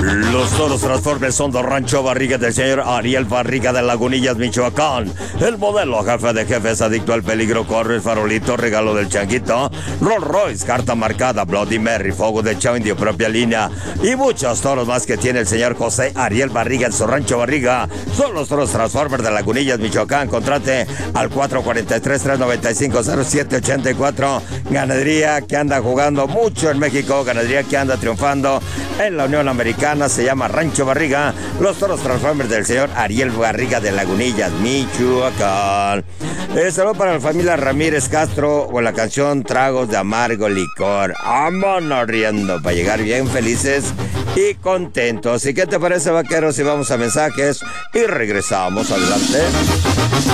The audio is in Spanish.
Los toros Transformers son de Rancho Barriga del señor Ariel Barriga de Lagunillas, Michoacán. El modelo jefe de jefes, adicto al peligro, corre el farolito, regalo del changuito, Rolls Royce, carta marcada, Bloody Mary, fuego de chao indio, propia línea y muchos toros más que tiene el señor José Ariel Barriga en su Rancho Barriga. Son los toros Transformers de Lagunillas, Michoacán. Contrate al 443-395-0784. Ganadería que anda jugando mucho en México, ganadería que anda triunfando en la Unión Americana, se llama Rancho Barriga, los toros Transformers del señor Ariel Barriga de Lagunillas, Michoacán. Saludo para la familia Ramírez Castro con la canción Tragos de Amargo Licor. Vámonos riendo para llegar bien felices y contentos. ¿Y qué te parece, vaqueros, si vamos a mensajes y regresamos? Adelante.